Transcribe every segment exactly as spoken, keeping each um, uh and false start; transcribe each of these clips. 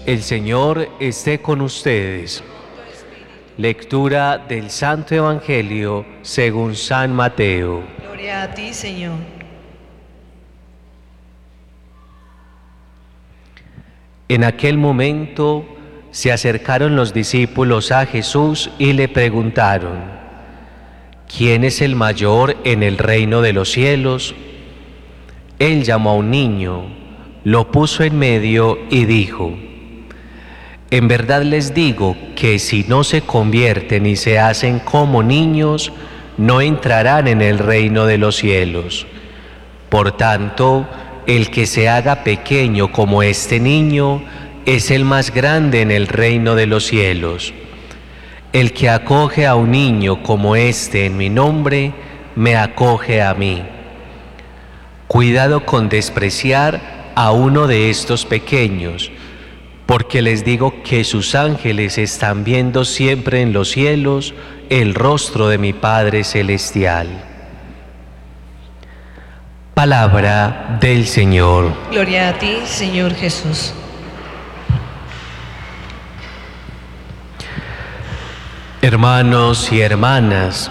El Señor esté con ustedes. Lectura del Santo Evangelio según San Mateo. Gloria a ti, Señor. En aquel momento se acercaron los discípulos a Jesús y le preguntaron: ¿quién es el mayor en el reino de los cielos? Él llamó a un niño, lo puso en medio y dijo: en verdad les digo que si no se convierten y se hacen como niños, no entrarán en el reino de los cielos. Por tanto, el que se haga pequeño como este niño es el más grande en el reino de los cielos. El que acoge a un niño como este en mi nombre, me acoge a mí. Cuidado con despreciar a uno de estos pequeños, porque les digo que sus ángeles están viendo siempre en los cielos el rostro de mi Padre Celestial. Palabra del Señor. Gloria a ti, Señor Jesús. Hermanos y hermanas,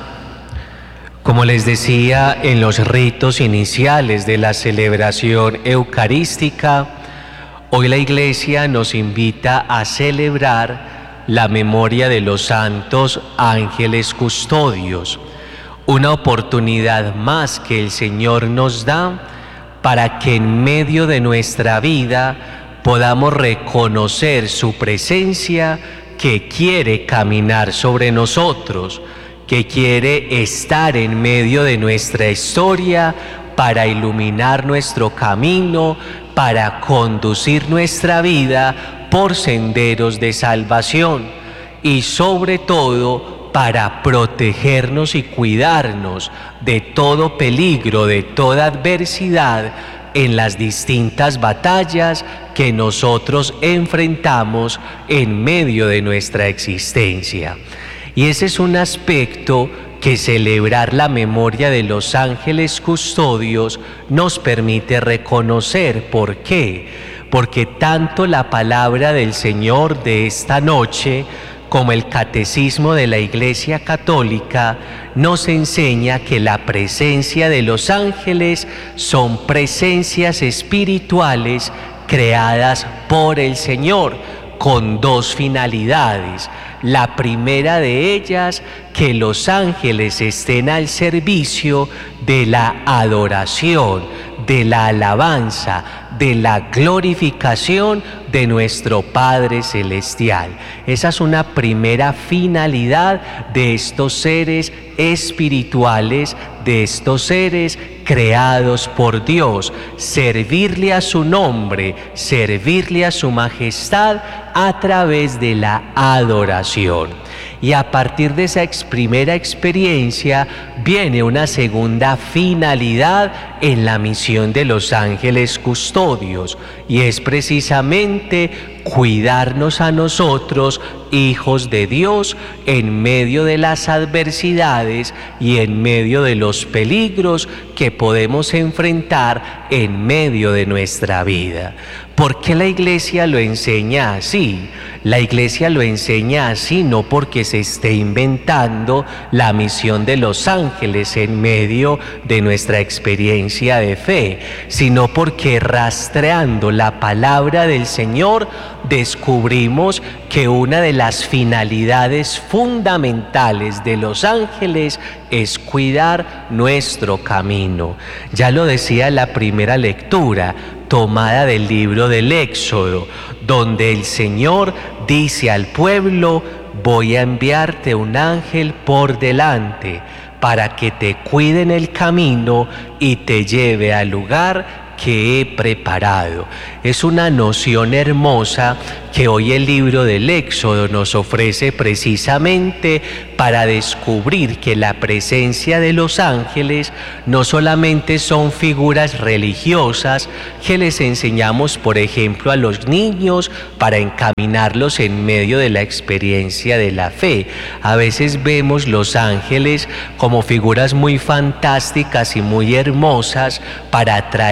como les decía en los ritos iniciales de la celebración eucarística, hoy la Iglesia nos invita a celebrar la memoria de los santos ángeles custodios, una oportunidad más que el Señor nos da para que en medio de nuestra vida podamos reconocer su presencia que quiere caminar sobre nosotros, que quiere estar en medio de nuestra historia para iluminar nuestro camino, para conducir nuestra vida por senderos de salvación y sobre todo para protegernos y cuidarnos de todo peligro, de toda adversidad en las distintas batallas que nosotros enfrentamos en medio de nuestra existencia. Y ese es un aspecto que celebrar la memoria de los ángeles custodios nos permite reconocer. ¿Por qué? Porque tanto la palabra del Señor de esta noche como el catecismo de la Iglesia Católica nos enseña que la presencia de los ángeles son presencias espirituales creadas por el Señor con dos finalidades. La primera de ellas, que los ángeles estén al servicio de la adoración, de la alabanza, de la glorificación de nuestro Padre Celestial. Esa es una primera finalidad de estos seres espirituales, de estos seres creados por Dios, servirle a su nombre, servirle a su majestad a través de la adoración. Y a partir de esa ex primera experiencia viene una segunda finalidad en la misión de los ángeles custodios, y es precisamente cuidarnos a nosotros, hijos de Dios, en medio de las adversidades y en medio de los peligros que podemos enfrentar en medio de nuestra vida. ¿Por qué la Iglesia lo enseña así? La Iglesia lo enseña así no porque se esté inventando la misión de los ángeles en medio de nuestra experiencia de fe, sino porque rastreando la palabra del Señor descubrimos que una de las finalidades fundamentales de los ángeles es cuidar nuestro camino. Ya lo decía la primera lectura, tomada del libro del Éxodo, donde el Señor dice al pueblo: voy a enviarte un ángel por delante para que te cuide en el camino y te lleve al lugar que he preparado. Es una noción hermosa que hoy el libro del Éxodo nos ofrece precisamente para descubrir que la presencia de los ángeles no solamente son figuras religiosas que les enseñamos, por ejemplo, a los niños para encaminarlos en medio de la experiencia de la fe. A veces vemos los ángeles como figuras muy fantásticas y muy hermosas para atraer, por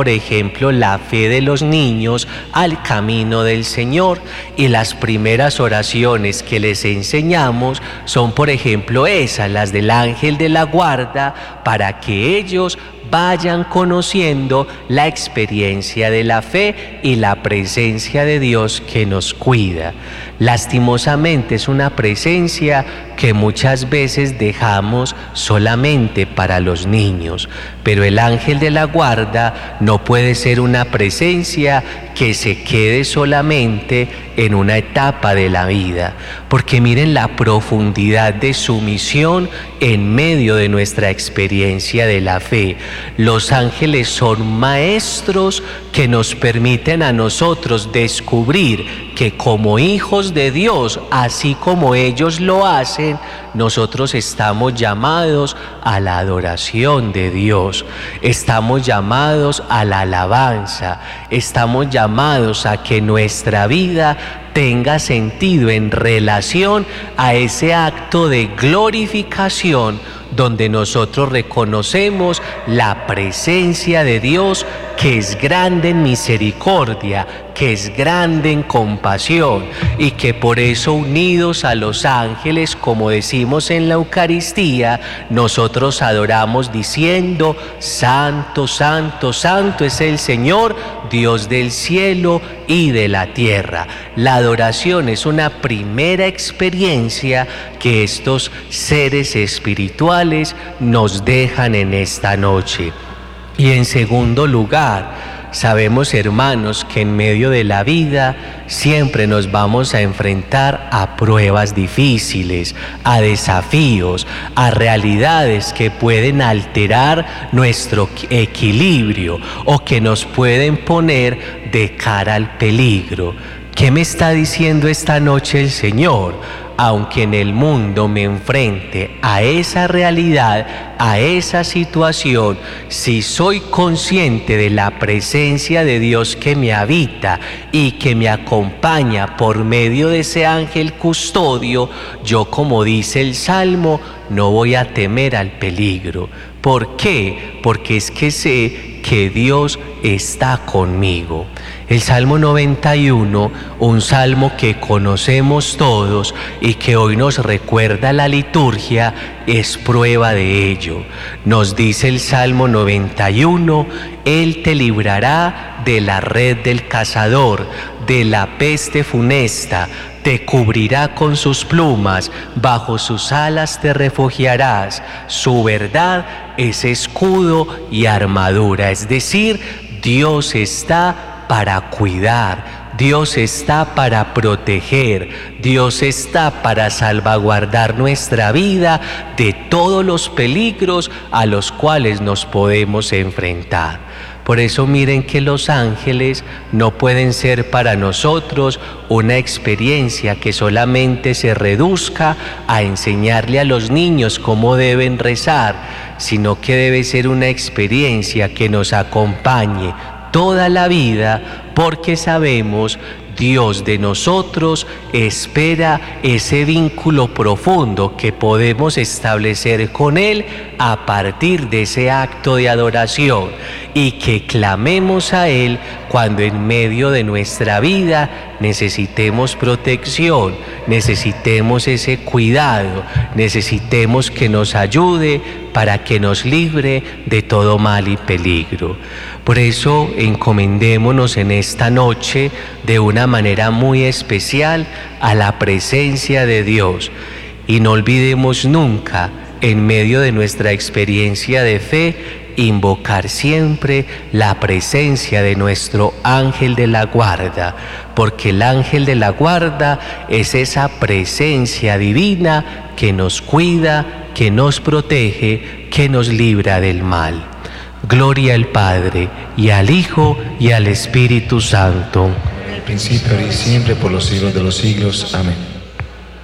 por ejemplo, la fe de los niños al camino del Señor. Y las primeras oraciones que les enseñamos son, por ejemplo, esas, las del ángel de la guarda, para que ellos vayan conociendo la experiencia de la fe y la presencia de Dios que nos cuida. Lastimosamente es una presencia que muchas veces dejamos solamente para los niños, pero el ángel de la guarda no puede ser una presencia que se quede solamente en una etapa de la vida, porque miren la profundidad de su misión en medio de nuestra experiencia de la fe. Los ángeles son maestros que nos permiten a nosotros descubrir que como hijos de Dios, así como ellos lo hacen, nosotros estamos llamados a la adoración de Dios, estamos llamados a la alabanza, estamos llamados a que nuestra vida tenga sentido en relación a ese acto de glorificación donde nosotros reconocemos la presencia de Dios, que es grande en misericordia, que es grande en compasión, y que por eso, unidos a los ángeles, como decimos en la Eucaristía, nosotros adoramos diciendo: Santo, Santo, Santo es el Señor, Dios del cielo y de la tierra. La adoración es una primera experiencia que estos seres espirituales nos dejan en esta noche. Y en segundo lugar, sabemos, hermanos, que en medio de la vida siempre nos vamos a enfrentar a pruebas difíciles, a desafíos, a realidades que pueden alterar nuestro equilibrio o que nos pueden poner de cara al peligro. ¿Qué me está diciendo esta noche el Señor? Aunque en el mundo me enfrente a esa realidad, a esa situación, si soy consciente de la presencia de Dios que me habita y que me acompaña por medio de ese ángel custodio, yo, como dice el Salmo, no voy a temer al peligro. ¿Por qué? Porque es que sé que Dios está conmigo. El Salmo noventa y uno, un salmo que conocemos todos y que hoy nos recuerda la liturgia, es prueba de ello. Nos dice el Salmo noventa y uno: Él te librará de la red del cazador, de la peste funesta, te cubrirá con sus plumas, bajo sus alas te refugiarás. Su verdad es escudo y armadura, es decir, Dios está para cuidar, Dios está para proteger, Dios está para salvaguardar nuestra vida de todos los peligros a los cuales nos podemos enfrentar. Por eso miren que los ángeles no pueden ser para nosotros una experiencia que solamente se reduzca a enseñarle a los niños cómo deben rezar, sino que debe ser una experiencia que nos acompañe toda la vida, porque sabemos Dios de nosotros espera ese vínculo profundo que podemos establecer con Él a partir de ese acto de adoración, y que clamemos a Él cuando en medio de nuestra vida necesitemos protección, necesitemos ese cuidado, necesitemos que nos ayude para que nos libre de todo mal y peligro. Por eso encomendémonos en esta noche de una manera muy especial a la presencia de Dios, y no olvidemos nunca, en medio de nuestra experiencia de fe, invocar siempre la presencia de nuestro ángel de la guarda, porque el ángel de la guarda es esa presencia divina que nos cuida, que nos protege, que nos libra del mal. Gloria al Padre, y al Hijo, y al Espíritu Santo. En el principio, ahora y siempre, por los siglos de los siglos. Amén.